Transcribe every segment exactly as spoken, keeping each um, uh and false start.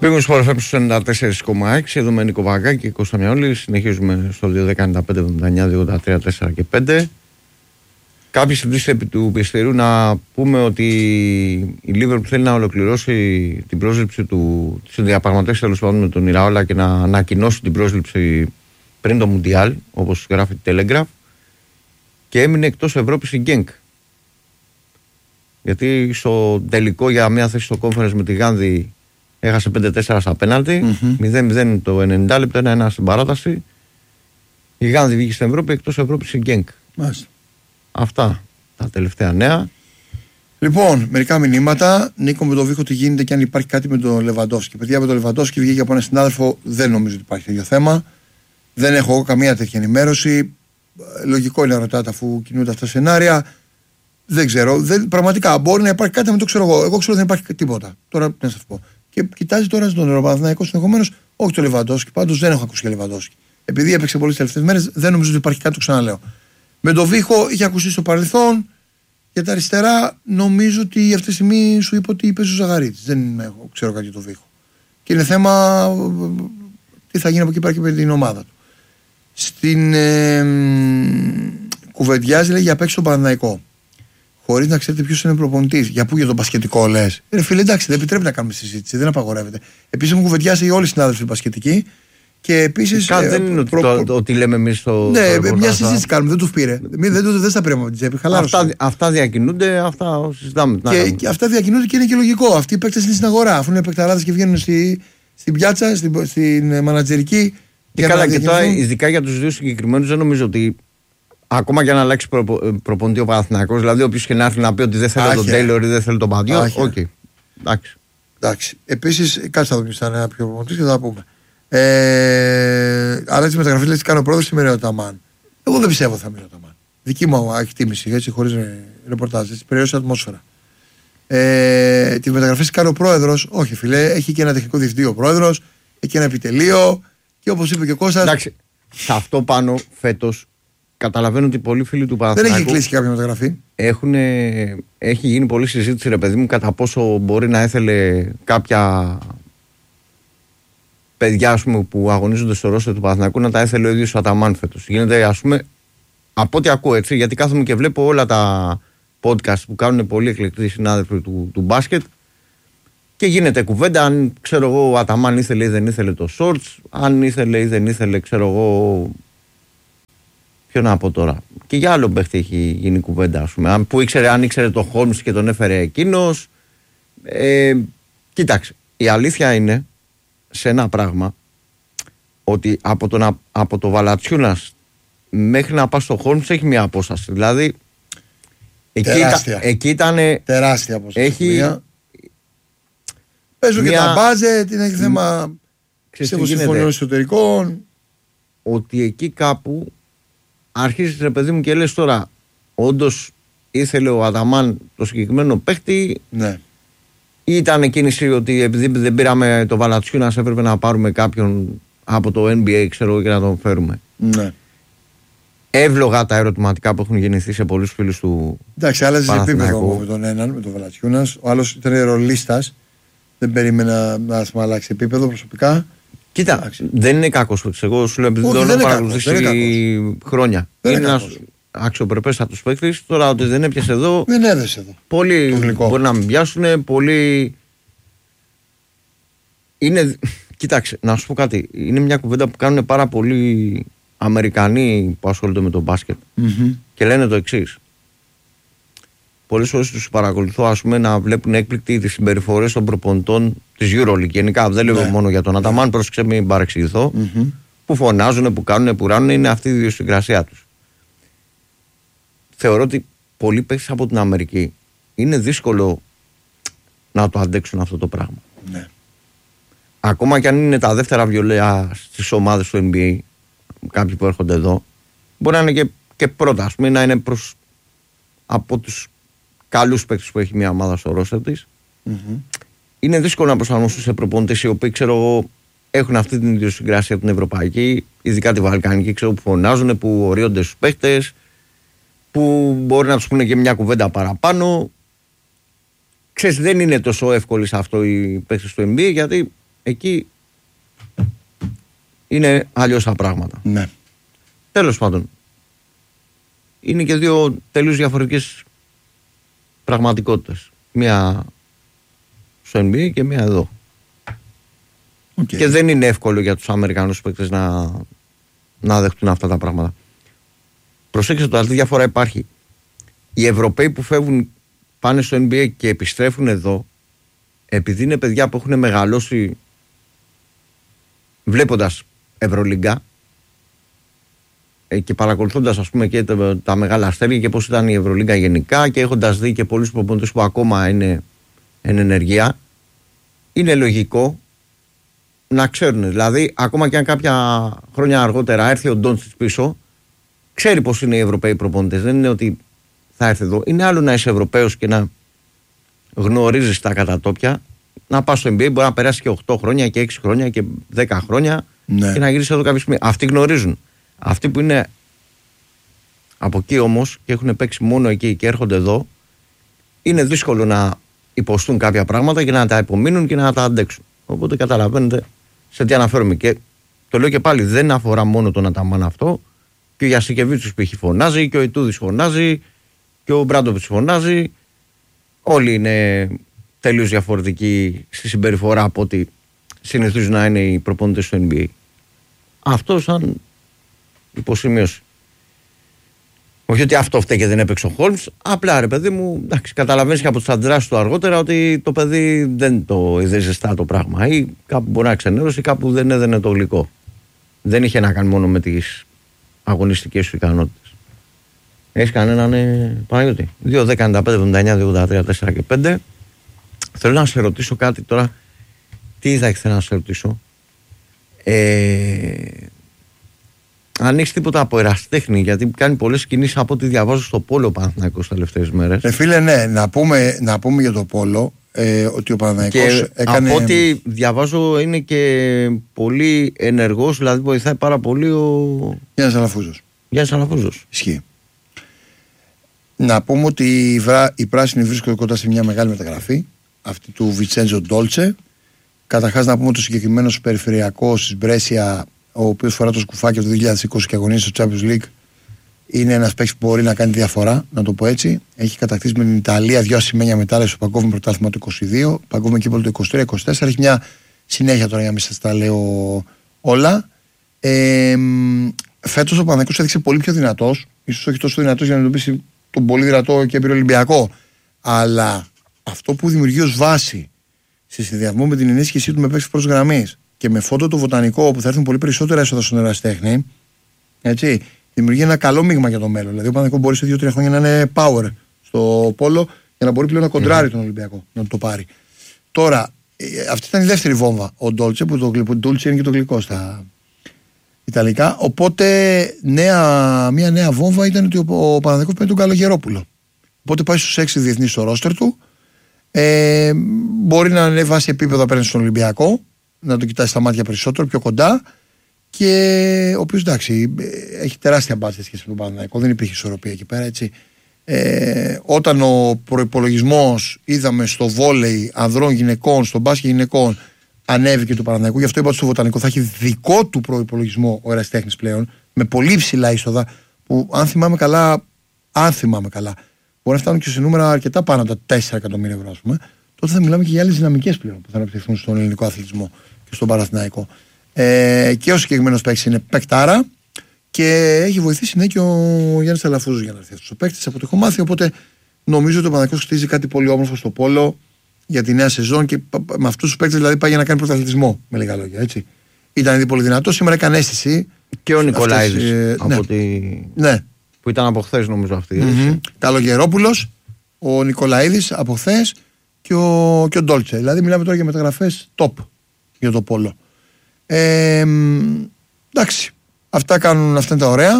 Πήγαμε στο Sport εφ εμ στους ενενήντα τέσσερα κόμμα έξι, εδώ με Νίκο Βαγκάκη και Κώστα Μιαούλη. Συνεχίζουμε στο δύο δέκα ενενήντα πέντε εβδομήντα εννιά δύο ογδόντα τρία τέσσερα και πέντε. Κάποιες συμπτήσεις επί του πιεστηρίου να πούμε ότι η Liverpool θέλει να ολοκληρώσει την πρόσληψη του, της διαπραγματεύσης τέλος πάντων με τον Ιραόλα και να ανακοινώσει την πρόσληψη πριν το Μουντιάλ, όπως γράφει τη Telegraph, και έμεινε εκτός Ευρώπης η Γκένκ. Γιατί στο τελικό για μια θέση στο conference με τη Γάνδη έχασε πέντε τέσσερα στα πέναλτι, mm-hmm. μηδέν μηδέν το ενενήντα λεπτά, ένα ένα στην παράταση. Η Γάνδη βγήκε στην Ευρώπη, εκτός Ευρώπης η Γκένκ. Μάλιστα. Αυτά τα τελευταία νέα. Λοιπόν, μερικά μηνύματα. Νίκο, με τον Βίχο, τι γίνεται και αν υπάρχει κάτι με τον Λεβαντόφσκι. Παιδιά, με τον Λεβαντόφσκι βγήκε από έναν συνάδελφο, δεν νομίζω ότι υπάρχει τέτοιο θέμα. Δεν έχω καμία τέτοια ενημέρωση. Λογικό είναι να ρωτάτε αφού κινούνται αυτά τα σενάρια. Δεν ξέρω. Δεν, πραγματικά μπορεί να υπάρχει κάτι, να το ξέρω εγώ. Εγώ ξέρω ότι δεν υπάρχει τίποτα. Τώρα τι να σα πω. Και κοιτάζει τώρα στον Παναθηναϊκό ενδεχομένω, όχι το Λεβαντόφσκι. Πάντως δεν έχω ακούσει για Λεβαντόφσκι. Επειδή έπαιξε πολλές τελευταίες μέρες, δεν νομίζω ότι υπάρχει κάτι, το ξαναλέω. Με τον Βίχο είχε ακουστεί στο παρελθόν. Για τα αριστερά, νομίζω ότι αυτή τη στιγμή σου είπε ότι παίζει ο Ζαγαρίτης. Δεν έχω, ξέρω κάτι για τον Βίχο. Και είναι θέμα τι θα γίνει από εκεί πέρα και με την ομάδα του. Στην ε, κουβεντιάζει, λέει, για παίξει στον Παναθηναϊκό. Χωρίς να ξέρετε ποιος είναι ο προπονητής. Για πού, για τον μπασκετικό λες? Ρε φίλε, εντάξει, δεν επιτρέπει να κάνουμε συζήτηση, δεν απαγορεύεται. Επίσης, έχουν κουβεντιάσει όλοι οι συνάδελφοι μπασκετικοί. Και επίσης. Κάτι δεν είναι προ... το, το, ότι λέμε εμείς στο. Ναι, το μια συζήτηση κάνουμε, δεν του πήρε. Δεν, δεν, δεν στα πήραμε από την τσέπη. Αυτά, αυτά διακινούνται, αυτά συζητάμε. Και, και αυτά διακινούνται και είναι και λογικό. Αυτοί οι παίκτες είναι στην αγορά. Αφού είναι παικταράδες και βγαίνουν στη, στην πιάτσα, στην, στην μανατζερική. Και καλά, και τώρα, ειδικά για τους δύο συγκεκριμένους, δεν νομίζω ότι. Ακόμα και αν αλλάξει προ, προπονητή ο Παναθηναϊκός, δηλαδή όποιος και να έρθει να πει ότι δεν θέλει τον Τέιλορ ή δεν θέλει τον Παντιό. Οκ. Εντάξει. Επίσης, κάτσε να δούμε ποιος θα είναι πιο προπονητής και θα τα πούμε. Ε, αλλά τι μεταγραφή λέει: κάνω πρόεδρο σήμερα ο Ταμάν. Εγώ δεν πιστεύω θα μείνει ο Ταμάν. Δική μου εκτίμηση, έτσι, χωρίς ρεπορτάζ, έτσι, περιόρισε ατμόσφαιρα. Ε, τη μεταγραφή κάνει ο πρόεδρος, όχι φίλε, έχει και ένα τεχνικό διευθυντή ο πρόεδρος, έχει και ένα επιτελείο και όπως είπε και ο Κώστας. Εντάξει, σε αυτό πάνω φέτος καταλαβαίνω ότι πολλοί φίλοι του Παναθηναϊκού. Δεν έχει κλείσει κάποια μεταγραφή. Έχουν, έχει γίνει πολλή συζήτηση, ρε παιδί μου, κατά πόσο μπορεί να έθελε κάποια. Παιδιά, ας πούμε, που αγωνίζονται στο ρόστερ του Παναθηναϊκού να τα έθελε ο ίδιος ο Αταμάν φέτος. Γίνεται, ας πούμε, από ό,τι ακούω, έτσι, γιατί κάθομαι και βλέπω όλα τα podcast που κάνουν πολλοί εκλεκτοί συνάδελφοι του, του μπάσκετ και γίνεται κουβέντα αν, ξέρω εγώ, ο Αταμάν ήθελε ή δεν ήθελε το shorts, αν ήθελε ή δεν ήθελε, ξέρω εγώ, ποιο να πω τώρα. Και για άλλο παίχτη έχει γίνει κουβέντα, ας πούμε, που ήξερε, αν ήξερε το Holmes και τον έφερε εκείνος. Ε, κοίταξε, η αλήθεια είναι σε ένα πράγμα ότι από, τον, από το Βαλατσιούνας μέχρι να πας στο Χόλμς έχει μια απόσταση. Δηλαδή εκεί, τεράστια. Ήταν, εκεί ήταν τεράστια απόσταση. Έχει παίζουν μια... και τα μπάζετ, είναι θέμα συμφωνιών εσωτερικών. Ότι εκεί κάπου αρχίζεις, ρε παιδί μου, και λες τώρα όντως ήθελε ο Αταμάν το συγκεκριμένο παίχτη. Ναι. Ήταν κίνηση ότι επειδή δεν πήραμε το Βαλατσιούνας έπρεπε να πάρουμε κάποιον από το N B A, ξέρω, και να τον φέρουμε. Ναι. Εύλογα τα ερωτηματικά που έχουν γεννηθεί σε πολλούς φίλους του. Εντάξει, άλλαζε επίπεδο με τον έναν, με τον Βαλατσιούνας. Ο άλλος ήταν ρολίστας. Δεν περίμενα να μας αλλάξει επίπεδο προσωπικά. Κοίτα, εντάξει, δεν είναι κακός παίκτης. Εγώ σου λέω επειδή δεν έχω παρακολουθήσει χρόνια. Δεν είναι ένας αξιοπρεπέστατος παίκτης. Τώρα ότι δεν έπιασε εδώ. Δεν έδεσε εδώ. Πολλοί μπορεί να μην πιάσουν. Πολλοί. Είναι. Κοίταξε, να σου πω κάτι. Είναι μια κουβέντα που κάνουν πάρα πολλοί Αμερικανοί που ασχολούνται με το μπάσκετ. Mm-hmm. Και λένε το εξής. Πολλές φορές τους παρακολουθώ, ας πούμε, να βλέπουν έκπληκτοι τις συμπεριφορές των προπονητών της EuroLeague. Γενικά δεν λέω ναι. μόνο για τον Αταμάν, πρόσεξε μην παρεξηγηθώ. Mm-hmm. Που φωνάζουν, που κάνουν, που ράνουν, είναι αυτή η ιδιοσυγκρασία τους. Θεωρώ ότι πολλοί παίκτες από την Αμερική είναι δύσκολο να το αντέξουν αυτό το πράγμα. Ναι. Ακόμα και αν είναι τα δεύτερα βιολέα στις ομάδες του N B A, κάποιοι που έρχονται εδώ, μπορεί να είναι και, και πρώτα, ας πούμε, να είναι προς, από τους καλούς παίκτες που έχει μια ομάδα στο ρόστερ της. Mm-hmm. Είναι δύσκολο να προσαρμοστούν σε προπονητές οι οποίοι, ξέρω εγώ, έχουν αυτή την ιδιοσυγκρασία την ευρωπαϊκή, ειδικά τη βαλκανική, ξέρω, που φωνάζουν, που ορίονται στους παίκτες, που μπορεί να τους πούνε και μια κουβέντα παραπάνω. Ξέρεις, δεν είναι τόσο εύκολοι σε αυτό οι παίκτες του N B A, γιατί εκεί είναι αλλιώς τα πράγματα. Ναι. Τέλος πάντων, είναι και δύο τελείως διαφορετικές πραγματικότητες. Μία στο N B A και μία εδώ. Okay. Και δεν είναι εύκολο για τους Αμερικανούς παίκτες να, να δεχτούν αυτά τα πράγματα. Προσέξτε το, αυτή διαφορά υπάρχει. Οι Ευρωπαίοι που φεύγουν, πάνε στο N B A και επιστρέφουν εδώ, επειδή είναι παιδιά που έχουν μεγαλώσει βλέποντας Ευρωλίγκα και παρακολουθώντας, ας πούμε, και τα, τα μεγάλα αστέρια και πώς ήταν η Ευρωλίγκα γενικά και έχοντας δει και πολλούς προπονητές που ακόμα είναι εν ενεργεία, είναι λογικό να ξέρουν. Δηλαδή, ακόμα και αν κάποια χρόνια αργότερα έρθει ο Ντόντσιτς πίσω, ξέρει πώς είναι οι Ευρωπαίοι προπονητές. Δεν είναι ότι θα έρθει εδώ. Είναι άλλο να είσαι Ευρωπαίος και να γνωρίζεις τα κατατόπια, να πας στο N B A, μπορεί να περάσει και οκτώ χρόνια και έξι χρόνια και δέκα χρόνια, ναι, και να γυρίσεις εδώ κάποια στιγμή. Αυτοί γνωρίζουν. Αυτοί που είναι από εκεί όμως και έχουν παίξει μόνο εκεί και έρχονται εδώ, είναι δύσκολο να υποστούν κάποια πράγματα και να τα υπομείνουν και να τα αντέξουν. Οπότε καταλαβαίνετε σε τι αναφέρομαι. Και το λέω και πάλι, δεν αφορά μόνο τον Αταμάν αυτό. Και ο Γιασικεβίτσιος που έχει φωνάζει, και ο Ιτούδης φωνάζει, και ο Μπράντοβιτς φωνάζει. Όλοι είναι τελείως διαφορετικοί στη συμπεριφορά από ό,τι συνηθίζουν να είναι οι προπονητές του N B A. Αυτό σαν υποσημείωση. Όχι ότι αυτό φταίει και δεν έπαιξε ο Χόλμς, απλά ρε παιδί μου, εντάξει, καταλαβαίνεις και από τις αντιδράσεις του αργότερα ότι το παιδί δεν το είδε ζεστά το πράγμα, ή κάπου μπορεί να ξενέρωσε ή κάπου δεν έδαινε το γλυκό. Δεν είχε να κάνει μόνο με τις αγωνιστικές σου ικανότητες. Έχεις κανέναν, ε, Παναγιώτη? δύο δέκα ενενήντα πέντε εβδομήντα εννιά δύο ογδόντα τρία τέσσερα και πέντε. Θέλω να σε ρωτήσω κάτι τώρα. Τι είδα ήθελα να σε ρωτήσω. Ε, αν έχεις τίποτα από ερασιτέχνη, γιατί κάνει πολλές κινήσεις από ό,τι διαβάζω στο Πόλο Παναθηναϊκός τις τελευταίες μέρες. Ε, φίλε, ναι, να πούμε, να πούμε για το Πόλο ε, ότι ο Παναθηναϊκός έκανε. Από ό,τι διαβάζω είναι και πολύ ενεργός, δηλαδή βοηθάει πάρα πολύ ο Γιάννης Αλαφούζος. Γιάννης Αλαφούζος. Ισχύει. Να πούμε ότι οι, βρά, οι πράσινοι βρίσκονται κοντά σε μια μεγάλη μεταγραφή, αυτή του Βιτσέντζο Ντόλτσε. Καταρχάς, να πούμε ότι ο συγκεκριμένος περιφερειακός της Μπρέσια, ο οποίος φορά το σκουφάκι από το δύο χιλιάδες είκοσι και αγωνίζεται στο Champions League, είναι ένας παίκτης που μπορεί να κάνει διαφορά, να το πω έτσι. Έχει κατακτήσει με την Ιταλία δύο ασημένια μετάλλια στο Παγκόσμιο Πρωτάθλημα του είκοσι δύο, Παγκόσμιο Κύπελλο του είκοσι τρία είκοσι τέσσερα. Έχει μια συνέχεια τώρα για να μην σας τα λέω όλα. Ε, φέτος ο Παναθηναϊκός έδειξε πολύ πιο δυνατός, ίσως όχι τόσο δυνατός για να εντοπίσει τον πολύ δυνατό και Ολυμπιακό. Αλλά αυτό που δημιουργεί ως βάση σε συνδυασμό με την ενίσχυσή του με παίκτες πρώτης γραμμής και με φόντο το βοτανικό που θα έρθουν πολύ περισσότερα έσοδα στον ερασιτέχνη, έτσι, δημιουργεί ένα καλό μείγμα για το μέλλον. Δηλαδή, ο Παναθηναϊκός μπορεί σε δύο τρία χρόνια να είναι power στο Πόλο για να μπορεί πλέον να κοντράρει mm-hmm. τον Ολυμπιακό, να το πάρει. Τώρα, αυτή ήταν η δεύτερη βόμβα. Ο Ντόλτσε, που το γλυκό, Ντόλτσε είναι και το γλυκό στα Ιταλικά. Οπότε, νέα, μια νέα βόμβα ήταν ότι ο, ο Παναθηναϊκός παίρνει τον Καλογερόπουλο. Οπότε πάει στους έξι διεθνείς στο ρόστερ του. Ε, μπορεί να ανεβάσει επίπεδο απέναντι στον Ολυμπιακό, να το κοιτάσει στα μάτια περισσότερο, πιο κοντά. Και ο οποίος, εντάξει, έχει τεράστια μπάτσα σχέση με τον Παναθηναϊκό. Δεν υπήρχε ισορροπία εκεί πέρα, έτσι. Ε, όταν ο προϋπολογισμός είδαμε στο βόλεϊ ανδρών γυναικών, στο μπάσκετ γυναικών, ανέβηκε του Παναθηναϊκού. Γι' αυτό είπα ότι στο Βοτανικό θα έχει δικό του προϋπολογισμό ο ερασιτέχνης πλέον, με πολύ ψηλά είσοδα, που αν θυμάμαι καλά, αν θυμάμαι καλά, μπορεί να φτάνουν και σε νούμερα αρκετά πάνω από τα τέσσερα εκατομμύρια ευρώ, ας πούμε. Τότε θα μιλάμε και για άλλες δυναμικές πλέον που θα αναπτυχθούν στον ελληνικό αθλητισμό και στον Παναθηναϊκό. Ε, και ο συγκεκριμένος παίκτης είναι παικτάρα και έχει βοηθήσει, ναι, και ο Γιάννης Αλαφούζος για να έρθει αυτός ο παίκτης από το έχω μάθει. Οπότε νομίζω ότι ο Παναθηναϊκός χτίζει κάτι πολύ όμορφο στο Πόλο για τη νέα σεζόν και με αυτούς τους παίκτες δηλαδή πάει για να κάνει πρωταθλητισμό, με λίγα λόγια. Έτσι. Ήταν ήδη πολύ δυνατό, σήμερα έκανε αίσθηση. Και ο Νικολάηδης ε, από ναι. τη... ναι. που ήταν από χθες νομίζω αυτή. Mm-hmm. Καλογερόπουλος, ο Νικολαίδης από χθες και ο, και ο Ντόλτσε. Δηλαδή μιλάμε τώρα για μεταγραφές top για το Πόλο. Ε, εντάξει, αυτά κάνουν, αυτά είναι τα ωραία.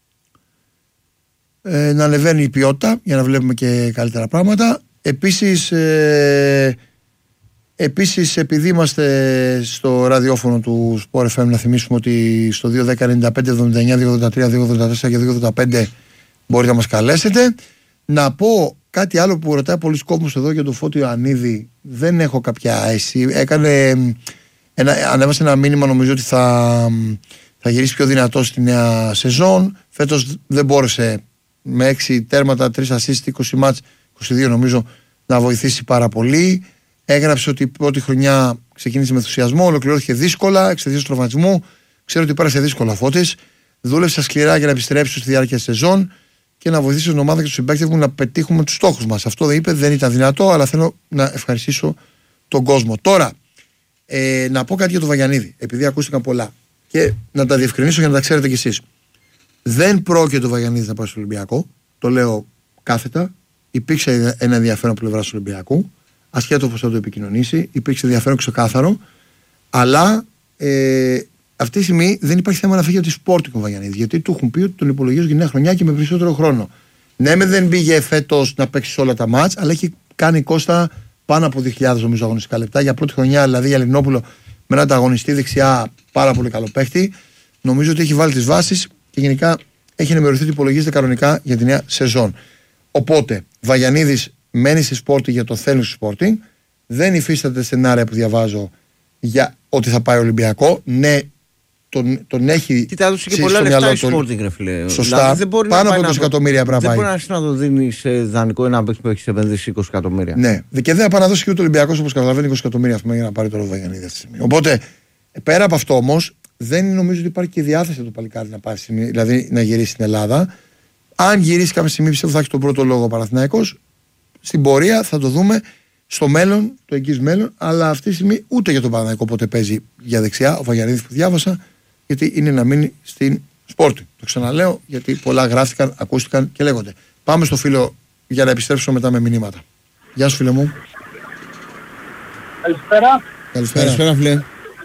Ε, να ανεβαίνει η ποιότητα για να βλέπουμε και καλύτερα πράγματα. Επίσης, ε, επίσης επειδή είμαστε στο ραδιόφωνο του Sport εφ εμ, να θυμίσουμε ότι στο δύο δέκα ενενήντα πέντε εβδομήντα εννιά δύο ογδόντα τρία δύο ογδόντα τέσσερα και δύο ογδόντα πέντε μπορείτε να μας καλέσετε. Να πω κάτι άλλο που ρωτάει πολλοί κόσμος εδώ για το Φώτιο Ιωαννίδη. Δεν έχω κάποια αίσθηση. Έκανε ένα, ανέβασε ένα μήνυμα, νομίζω ότι θα, θα γυρίσει πιο δυνατό στη νέα σεζόν. Φέτος δεν μπόρεσε με έξι τέρματα, τρία assist, είκοσι μάτς, είκοσι δύο νομίζω, να βοηθήσει πάρα πολύ. Έγραψε ότι η πρώτη χρονιά ξεκίνησε με ενθουσιασμό, ολοκληρώθηκε δύσκολα εξαιτίας του τραυματισμού. Ξέρω ότι πέρασε δύσκολα Φώτης. Δούλεψα σκληρά για να επιστρέψω στη διάρκεια της σεζόν και να βοηθήσω την ομάδα και τους συμπαίκτες μου να πετύχουμε τους στόχους μας. Αυτό δεν είπε, δεν ήταν δυνατό, αλλά θέλω να ευχαριστήσω τον κόσμο. Τώρα, ε, να πω κάτι για τον Βαγιανίδη, επειδή ακούστηκαν πολλά και να τα διευκρινίσω για να τα ξέρετε κι εσείς. Δεν πρόκειται ο Βαγιανίδης να πάει στο Ολυμπιακό, το λέω κάθετα. Υπήρξε ένα ενδιαφέρον πλευρά του Ολυμπιακού, ασχέτως πώς θα το επικοινωνήσει, υπήρξε ενδιαφέρον ξεκάθαρο, αλλά ε, αυτή τη στιγμή δεν υπάρχει θέμα να φύγει από τη Sporting ο Βαγιανίδης, γιατί του έχουν πει ότι τον υπολογίζουν για νέα χρονιά και με περισσότερο χρόνο. Ναι, με δεν πήγε φέτος να παίξει όλα τα μάτς, αλλά έχει κάνει Κώστα πάνω από δύο χιλιάδες νομίζω αγωνιστικά λεπτά. Για πρώτη χρονιά δηλαδή για Λινόπουλο με έναν ανταγωνιστή δεξιά πάρα πολύ καλό παίχτη. Νομίζω ότι έχει βάλει τις βάσεις και γενικά έχει ενημερωθεί ότι υπολογίζεται κανονικά για τη νέα σεζόν. Οπότε, Βαγιανίδης μένει στη Sporting για το θέλουν στη Sporting. Δεν υφίσταται σενάρια που διαβάζω για ότι θα πάει Ολυμπιακό. Ναι, τον, τον έχει. Τι τα έδωσε και πολλά λεφτά η Sporting, ρε φίλε. Σωστά. Δηλαδή, δεν μπορεί πάνω να από είκοσι εκατομμύρια πρέπει να πάει. Δεν μπορεί να το δίνει σε δανεικό ένα παίκτη που έχει επενδύσει είκοσι εκατομμύρια. Ναι, και δεν θα επαναδώσει και ούτε ο Ολυμπιακός όπως καταλαβαίνει είκοσι εκατομμύρια αυτό για να πάρει τώρα ο Βαγιανίδη αυτή τη στιγμή. Οπότε, πέρα από αυτό όμως, δεν νομίζω ότι υπάρχει και διάθεση του παλικάρι να πάει, δηλαδή να γυρίσει στην Ελλάδα. Αν γυρίσει κάποια στιγμή, πιστεύω θα έχει τον πρώτο λόγο ο Παναθηναϊκός. Στην πορεία θα το δούμε στο μέλλον, το εγγύς μέλλον, αλλά αυτή τη στιγμή ούτε για τον Παναθηναϊκό πότε παίζει για δεξιά, ο Βαγιανίδης που διάβασα, γιατί είναι να μείνει στην Sporting. Το ξαναλέω, γιατί πολλά γράφτηκαν, ακούστηκαν και λέγονται. Πάμε στο φίλο για να επιστρέψω μετά με μηνύματα. Γεια σου, φίλε μου. Καλησπέρα. Καλησπέρα, Καλησπέρα φίλε.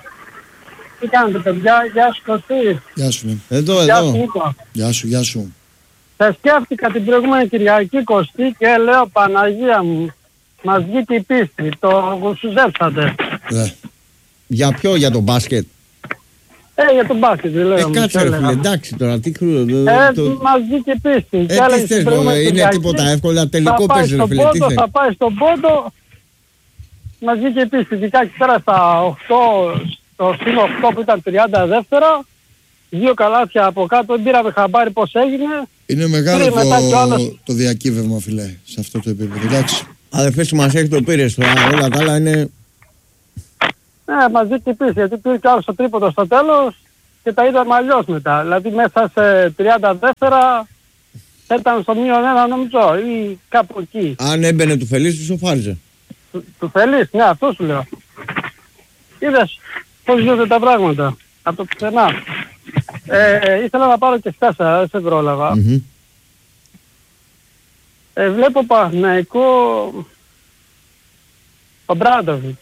Τι κάνετε, παιδιά, γεια σου Κωστή. Γεια σου, φίλε. Εδώ, Γεια εδώ. σου, Νίκο. Γεια σου, γεια σου. Σε σκέφτηκα την προηγούμενη Κυριακή, Κωστή, και λέω Παναγία μου, μας βγήκε η πίστη, το γουσουζέψατε. Ναι. Για ποιο, για το μπάσκετ? Ε, για τον μπάσκετ, Ε, λέω. κάτσε ρε φίλε, εντάξει τώρα, τι κρύο. Ε, το... μας βγήκε η πίστη. Ε, τι θες, είναι τίποτα εύκολα, τελικό παίζει ρε φίλε, τι θες. Θα πάει στον πόντο, μας βγήκε η πίστη. Ειδικά εκεί πέρα στα οκτώ, στο σύν οκτώ που ήταν τριάντα δεύτερα, δύο καλάθια από κάτω, δεν πήραμε χαμπάρι πώς έγινε. Είναι μεγάλο Κύριε, το, άλλος... το διακύβευμα, φιλέ, σε αυτό το επίπεδο. Εντάξει. Αδερφέ σημασία το πήρες τώρα, όλα τα άλλα είναι... Ναι, μας βγήκε η πίστη, γιατί πήρε κι άλλο στο τρίποντο στο τέλος και τα είδαμε αλλιώς μετά. Δηλαδή μέσα σε τριάντα δεύτερα ήταν στο μείον ένα νομίζω ή κάπου εκεί. Αν έμπαινε του Φελής, του σοφάριζε. Του, του Φελής, ναι, αυτό σου λέω. Είδες πώς γίνονται τα πράγματα από το πουθενά. Ε, ήθελα να πάρω και στάσα, δεν σε πρόλαβα. Mm-hmm. Ε, βλέπω Παναθηναϊκό ο Μπράντοβιτς.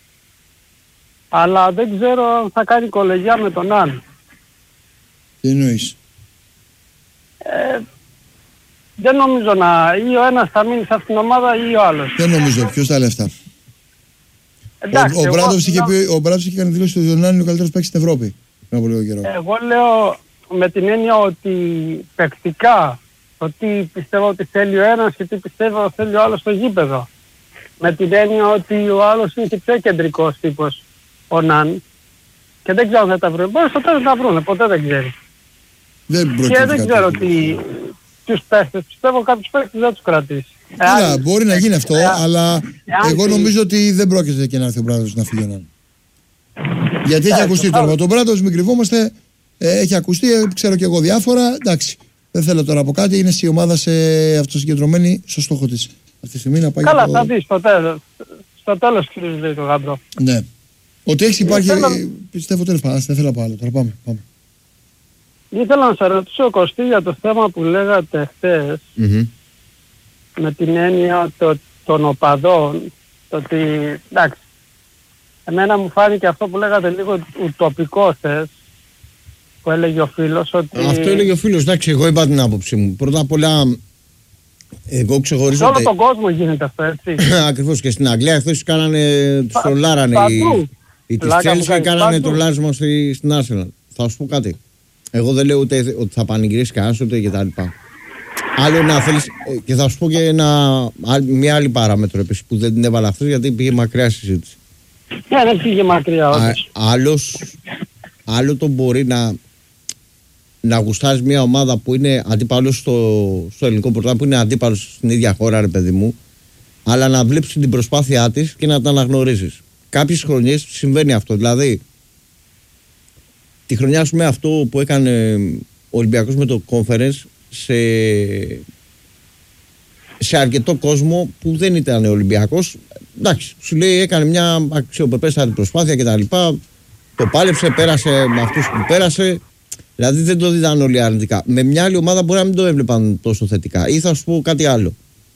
Αλλά δεν ξέρω αν θα κάνει κολεγιά με τον Άν. Τι εννοείς? Ε, δεν νομίζω να... ή ο ένας θα μείνει σε αυτήν την ομάδα ή ο άλλος. Δεν νομίζω. Ποιος τα λεφτά? Εντάξει, ο ο Μπράντοβιτς είχε, να... είχε κάνει δηλώσει ότι ο Άν είναι ο καλύτερος παίκτης στην Ευρώπη. Πριν από λίγο καιρό. Εγώ λέω με την έννοια ότι παικτικά, το τι πιστεύω ότι θέλει ο ένας και τι πιστεύω ότι θέλει ο άλλος στο γήπεδο. Με την έννοια ότι ο άλλος είναι και πιο κεντρικός τύπος, ο Ναν, και δεν ξέρω αν θα τα βρουν. Μπορεί στο τέλος να τα βρουν, ποτέ δεν ξέρει. Δεν και δεν ξέρω τι, τους παίχτες, πιστεύω κάποιους παίχτες δεν τους κρατήσει. Καλά, ε, μπορεί να γίνει αυτό, ε, αλλά ε, εγώ τι... νομίζω ότι δεν πρόκειται και να έρθει ο Μπράντοβιτς να φύγει ο Ναν. Γιατί έχει ακουστεί τώρα. Τον Μπράντοβιτς, μην κρυβόμαστε, ε, έχει ακουστεί, ε, ξέρω και εγώ διάφορα. Εντάξει, δεν θέλω τώρα από κάτι, είναι η ομάδα σε αυτοσυγκεντρωμένη στο στόχο της. Αυτή τη στιγμή να πάει. Καλά, το... θα δεις στο τέλος. Στο τέλος κρύβει το γαμπρό. Ναι. Ότι έχει υπάρχει, Ήθελα... πιστεύω τέλος πάντων, δεν θέλω να πάω άλλο. Τώρα πάμε, πάμε. Ήθελα να σε ρωτήσω, Κωστή, για το θέμα που λέγατε χθες, Mm-hmm. με την έννοια το, των οπαδών, το ότι, εντάξει, εμένα μου φάνηκε αυτό που λέγατε λίγο ουτοπικό χθες, που έλεγε ο φίλος, ότι... Αυτό έλεγε ο φίλος, εντάξει, εγώ είπα την άποψή μου. Πρώτα απ' όλα, εγώ ξεχωρίζω... Σε όλο τον κόσμο γίνεται αυτό, έτσι. Ακριβώς, και στην Αγγλία χθες κάνανε, τους τρολάρανε οι, οι της Chelsea, κάνανε τρολάρισμα στη, στην Arsenal. Θα σου πω κάτι. Εγώ δεν λέω ούτε ότι θα πανηγυρίσει κανένας, ούτε και τα λοιπά. Άλλο να θέλεις, και θα σου πω και ένα, μια άλλη παράμετρο επίσης που δεν την έβαλα αυτός, γιατί πήγε μακριά συζήτηση. Ναι, δεν πήγε μακριά όντως. Άλλος, άλλο το μπορεί να, να γουστάρεις μια ομάδα που είναι αντίπαλος στο, στο ελληνικό πρωτάθλημα, που είναι αντίπαλος στην ίδια χώρα, ρε παιδί μου, αλλά να βλέπεις την προσπάθειά της και να τα αναγνωρίζεις. Κάποιες χρονιές συμβαίνει αυτό. Δηλαδή, τη χρονιά σου με αυτό που έκανε ο Ολυμπιακός με το Conference σε, σε αρκετό κόσμο που δεν ήταν Ολυμπιακός, εντάξει, σου λέει έκανε μια αξιοπρεπέστατη προσπάθεια κτλ. Το πάλεψε, πέρασε με αυτούς που πέρασε. Δηλαδή δεν το είδαν όλοι αρνητικά. Με μια άλλη ομάδα μπορεί να μην το έβλεπαν τόσο θετικά. Ή θα σου πω κάτι άλλο.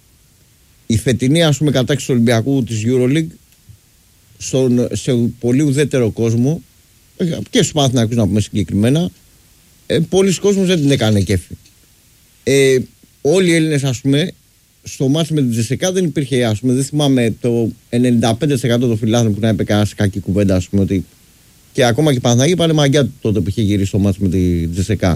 Η φετινή, ας πούμε, κατάκτηση του Ολυμπιακού της EuroLeague στον, σε πολύ ουδέτερο κόσμο και στους Παναθηναϊκούς να πούμε συγκεκριμένα, ε, πολλοί κόσμος δεν την έκανε κέφι. Ε, όλοι οι Έλληνες, ας πούμε, στο μάτι με την Τζεσεκά δεν υπήρχε, ας πούμε, δεν θυμάμαι το ενενήντα πέντε τοις εκατό των φιλάθλων που να είπε κανένα κακή κουβέντα, ας πούμε, ότι και ακόμα και οι Παναθηναϊκοί πάνε μαγκιά τότε που είχε γυρίσει στο μάτι με την Τζεσεκά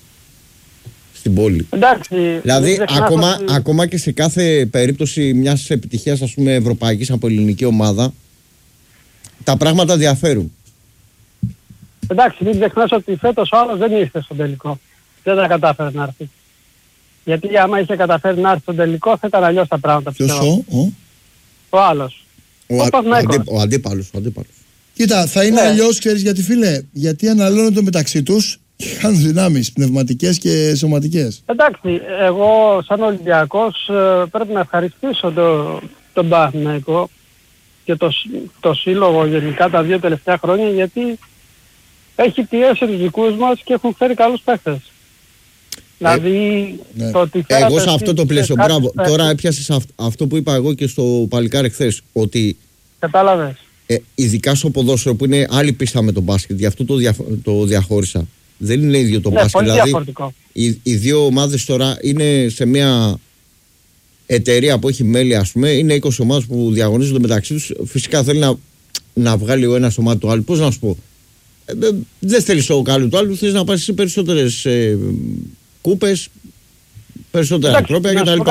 στην πόλη. Εντάξει, δηλαδή ακόμα, ότι... ακόμα και σε κάθε περίπτωση μιας επιτυχίας, ας πούμε, ευρωπαϊκής από ελληνική ομάδα, τα πράγματα διαφέρουν. Εντάξει, μην ξεχνάς ότι φέτος ο άλλος δεν ήρθε στον τελικό. Δεν τα κατάφερε να έρθει. Γιατί άμα είχε καταφέρει να έρθει στον τελικό θα ήταν αλλιώς τα πράγματα. Ποιος ο, ο? Ο άλλος. Ο, ο, ο, αντί, ο αντίπαλος. Ο αντίπαλος. Κοίτα, θα είναι ναι. αλλιώς, ξέρεις γιατί, φίλε. Γιατί αναλώνονται μεταξύ τους και κάνουν δυνάμεις πνευματικές και σωματικές. Εντάξει, εγώ σαν Ολυμπιακός πρέπει να ευχαριστήσω το, τον Παναθηναϊκό και το, το σύλλογο γενικά τα δύο τελευταία χρόνια, γιατί έχει πιέσει τους δικούς μας και έχουν φέρει καλούς παίχτες. Ε, δηλαδή ναι. το ότι εγώ σε αυτό το πλαίσιο, μπράβο, παίχτες, τώρα έπιασες αυ, αυτό που είπα εγώ και στο παλικάρι χθες, ότι κατάλαβες. Ε, ειδικά στο ποδόσφαιρο που είναι άλλη πίστα με το μπάσκετ, γι' αυτό το, δια, το διαχώρισα. Δεν είναι ίδιο το ναι, μπάσκετ. Πολύ δηλαδή, διαφορετικό. Οι, οι δύο ομάδες τώρα είναι σε μια εταιρεία που έχει μέλη, ας πούμε, είναι είκοσι ομάδες που διαγωνίζονται μεταξύ τους. Φυσικά θέλει να, να βγάλει ο ένας ομάδα το άλλο. Πώς να σου πω. Ε, δεν θέλεις το καλό του άλλου, θέλεις να πάρεις σε περισσότερες ε, κούπες, περισσότερα τρόπια κτλ.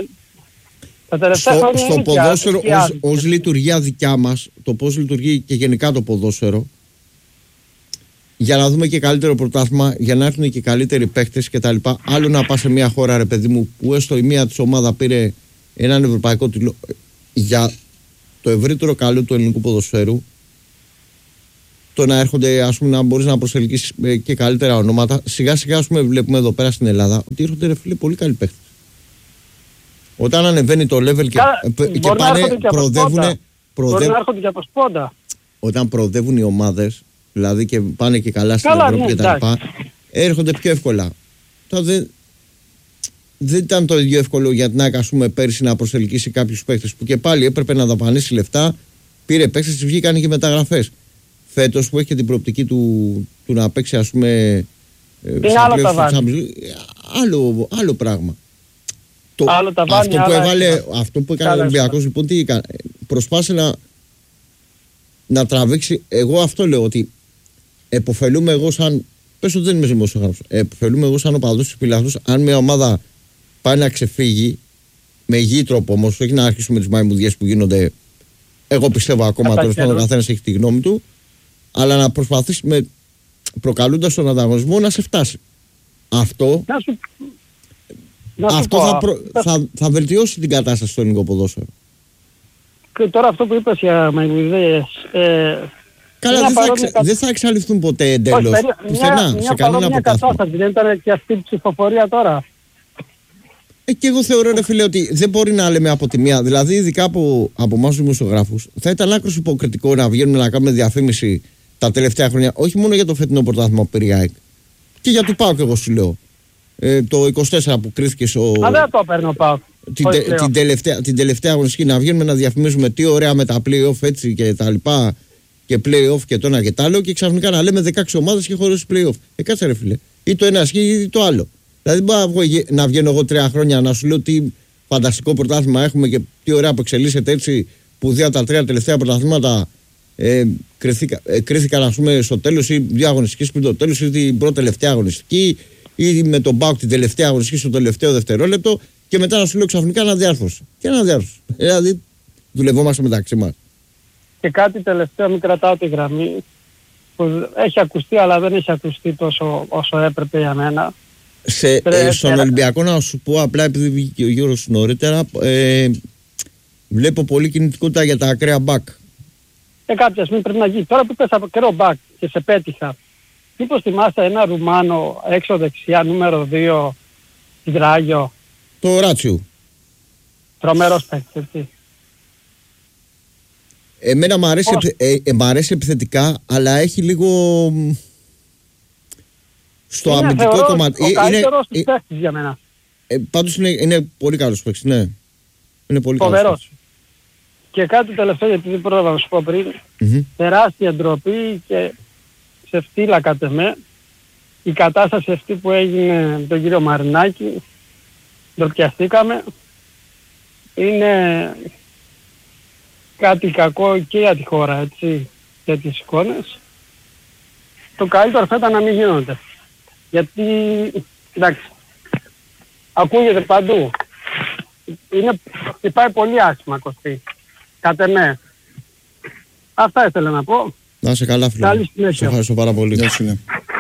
Στο, στο ποδόσφαιρο, ως, ως λειτουργία δικιά μας, το πώς λειτουργεί και γενικά το ποδόσφαιρο, για να δούμε και καλύτερο πρωτάθλημα, για να έρθουν και καλύτεροι παίχτες κτλ. Άλλο να πας σε μια χώρα, ρε παιδί μου, που έστω η μία της ομάδα πήρε έναν ευρωπαϊκό τίτλο, για το ευρύτερο καλό του ελληνικού ποδοσφαίρου, το να έρχονται, ας πούμε, να μπορείς να προσελκύσεις και καλύτερα ονόματα. Σιγά σιγά, ας πούμε, βλέπουμε εδώ πέρα στην Ελλάδα ότι έρχονται, ρε φίλε, πολύ καλοί παίχτες. Όταν ανεβαίνει το level και, Κα... και πάνε, προοδεύουν. Μπορεί να έρχονται και από σπόντα. Όταν προοδεύουν οι ομάδες, δηλαδή και πάνε και καλά στην καλά, Ευρώπη ναι, και τα λοιπά, έρχονται πιο εύκολα. Τώρα δεν, δεν ήταν το ίδιο εύκολο για την ΑΕΚ, ας πούμε, πέρυσι να προσελκύσει κάποιους παίκτες που και πάλι έπρεπε να δαπανίσει λεφτά, πήρε παίκτες, βγήκαν και μεταγραφές. Φέτος που έχει και την προοπτική του, του να παίξει, ας πούμε, άλλο, άλλο, άλλο πράγμα. Το, άλλο τα βάνει, αυτό, που έβαλε, αυτό που έκανε ο Ολυμπιακός, λοιπόν, τι έκανε. Προσπάθησε να, να τραβήξει. Εγώ αυτό λέω, ότι εποφελούμε εγώ σαν. Πες ότι δεν είμαι δημοσιογράφος. Εποφελούμε εγώ σαν οπαδός του Πυλάθους, αν μια ομάδα πάει να ξεφύγει με υγιή τρόπο όμως, όχι να αρχίσουμε τις μαϊμουδιές που γίνονται. Εγώ πιστεύω ακόμα, τέλος πάντων, ο καθένας έχει τη γνώμη του, αλλά να προσπαθήσει με, προκαλούντας τον ανταγωνισμό να σε φτάσει. Αυτό. Να σου... Αυτό θα, προ... θα, θα βελτιώσει την κατάσταση στο ελληνικό ποδόσφαιρο. Και τώρα αυτό που είπες για μαϊμουδίες... Ε, καλά, δεν θα, εξα... κα... δεν θα εξαλειφθούν ποτέ εντέλος. Πουθενά, σε κανένα κατάσταση. Δεν ήταν και αυτή η ψηφοφορία τώρα. Ε, και εγώ θεωρώ, ρε φίλε, ότι δεν μπορεί να λέμε από τη μία. Δηλαδή, ειδικά από, από εμάς τους δημοσιογράφους, θα ήταν άκρως υποκριτικό να βγαίνουμε να κάνουμε διαφήμιση τα τελευταία χρόνια, όχι μόνο για το φετινό πρωτάθλημα που πήρε η ΑΕΚ, και για το ΠΑΟΚ, εγώ σου λέω. Ε, το είκοσι τέσσερα που κρίθηκε στο. Α, δεν το παίρνω ΠΑΟΚ. Την, τε, την, τελευταία, την τελευταία αγωνιστική να βγαίνουμε να διαφημίζουμε τι ωραία με τα play-off έτσι και τα λοιπά. Και play-off και το ένα και το άλλο, και ξαφνικά να λέμε δεκαέξι ομάδες και χωρίς play-off. Ε, κάτσε, ρε φίλε. Ή το ένα ισχύει ή το άλλο. Δηλαδή, δεν μπορώ να βγαίνω εγώ τρία χρόνια να σου λέω τι φανταστικό πρωτάθλημα έχουμε και τι ωραία που εξελίσσεται έτσι, που δύο από τα τρία τελευταία πρωταθλήματα ε, κρίθηκαν, ε, κρίθηκαν, ας πούμε, στο τέλος ή δύο αγωνιστικές πριν το τέλος ή την πρώτη τελευταία αγωνιστική ή με τον ΠΑΟΚ την τελευταία αγωνιστική στο τελευταίο δευτερόλεπτο, και μετά να σου λέω ξαφνικά αναδιάρθρωση. Και αναδιάρθρωση. Δηλαδή, δουλευόμαστε μεταξύ μας. Και κάτι τελευταίο, μην κρατάω τη γραμμή, που έχει ακουστεί αλλά δεν έχει ακουστεί τόσο όσο έπρεπε για μένα. Σε, ε, στον Ολυμπιακό να σου πω απλά, επειδή βγήκε ο Γιώργος νωρίτερα, ε, βλέπω πολύ κινητικότητα για τα ακραία μπακ. Ε, κάποια στιγμή πρέπει να γίνει. Τώρα που πες από καιρό μπακ και σε πέτυχα, μήπως θυμάστε ένα Ρουμάνο έξω δεξιά νούμερο δύο Δράγιο? Το Ράτσιου. Τρομερός παίκτης, έτσι. Εμένα μου αρέσει, ε, ε, μ' αρέσει επιθετικά, αλλά έχει λίγο στο είναι, αμυντικό κομμάτι. Ο καλύτερος της παίκτης για μένα. Ε, πάντως είναι, είναι πολύ καλός παίκτης, ναι. Είναι πολύ καλός. Και κάτι τελευταίο, γιατί δεν πρόλαβα να σου πω πριν, mm-hmm. τεράστια ντροπή και σε φτύλα κατ' εμέ. Η κατάσταση αυτή που έγινε με τον κύριο Μαρινάκη, ντροπιαστήκαμε. Είναι κάτι κακό και για τη χώρα, έτσι, για τις εικόνες. Το καλύτερο θα ήταν να μην γίνονται. Γιατί, εντάξει, ακούγεται παντού. Είναι, υπάρχει πολύ άσχημα, Κωστή. Κατ' εμέ. Αυτά ήθελα να πω. Να είσαι καλά, φίλε. Καλή συνέχεια. Σε ευχαριστώ πάρα πολύ. Γεια σου,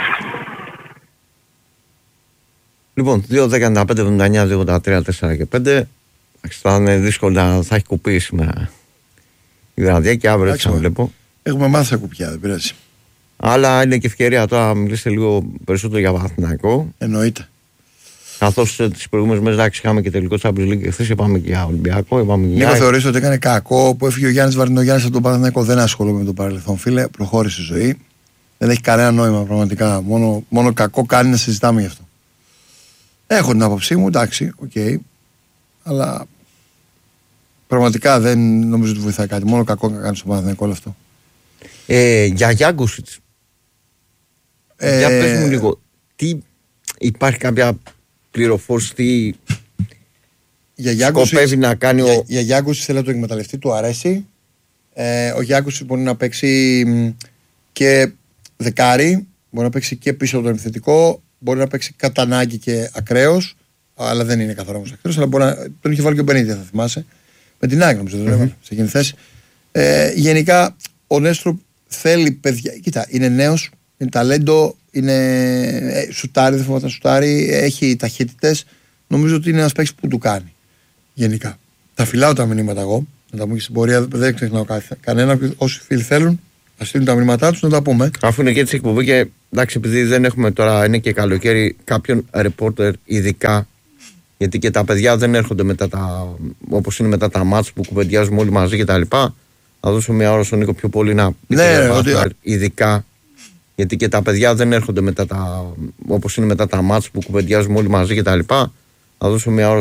λοιπόν, δύο δέκα ενενήντα πέντε εβδομήντα εννιά δύο ογδόντα τρία τέσσερα και πέντε. Θα είναι δύσκολα, θα έχει κουπίσει σήμερα η βραδιά και αύριο έτσι θα βλέπω. Έχουμε μάθει κουπιά, δεν πειράζει. Αλλά είναι και ευκαιρία τώρα να μιλήσετε λίγο περισσότερο για Παναθηναϊκό. Εννοείται. Καθώς τις προηγούμενες μέρες εντάξει, είχαμε και τελικό Champions League και χθες είπαμε και για Ολυμπιακό. Νίκο, θεωρείς ότι έκανε κακό που έφυγε ο Γιάννης Βαρδινογιάννης από τον Παναθηναϊκό? Δεν ασχολούμαι με το παρελθόν, φίλε. Προχώρησε η ζωή. Δεν έχει κανένα νόημα πραγματικά. Μόνο, μόνο κακό κάνει να συζητάμε γι' αυτό. Έχω την άποψή μου, εντάξει, οκ. Okay, αλλά πραγματικά δεν νομίζω ότι βοηθάει κάτι. Μόνο κακό να κάνει στον Παναθηναϊκό όλο αυτό. Ε, για Γιάνκουσιτς. Ε, για πες μου λίγο. Τι, υπάρχει κάποια πληροφόρηση τι για σκοπεύει να κάνει για, ο... Για Γιάνκουσιτς θέλει να το εκμεταλλευτεί, του αρέσει. Ε, ο Γιάνκουσιτς μπορεί να παίξει και δεκάρι, μπορεί να παίξει και πίσω από το επιθετικό, μπορεί να παίξει κατά ανάγκη και ακραίος, αλλά δεν είναι καθόλου όμως ακραίος, αλλά μπορεί να... τον είχε βάλει και ο Μπενίτια, θα θυμάσαι. Με την άκρη νομίζω, mm-hmm. σε εκείνη τη θέση. Ε, γενικά ο Νέστρο θέλει παιδιά. Κοίτα, είναι νέος, είναι ταλέντο, είναι ε, σουτάρι, δεν φοβάται να σουτάρει, έχει ταχύτητες. Νομίζω ότι είναι ένας παίκτης που του κάνει. Γενικά. Τα φυλάω τα μηνύματα εγώ, να τα πούμε και στην πορεία, δεν ξεχνάω κανένα. Όσοι φίλοι θέλουν, να στείλουν τα μηνύματά τους, να τα πούμε. Αφού είναι και έτσι εκπομπή και εντάξει, επειδή δεν έχουμε τώρα, είναι και καλοκαίρι, κάποιον ρεπόρτερ ειδικά. Γιατί και τα παιδιά δεν έρχονται μετά τα. Όπως είναι μετά τα μάτς που κουβεντιάζουμε όλοι μαζί κτλ. Θα δώσω μια ώρα στον Νίκο πιο πολύ να πει ναι, ότι... ειδικά. Γιατί και τα παιδιά δεν έρχονται μετά τα. Όπως είναι μετά τα μάτς που κουβεντιάζουμε όλοι μαζί κτλ. Θα δώσω μια ώρα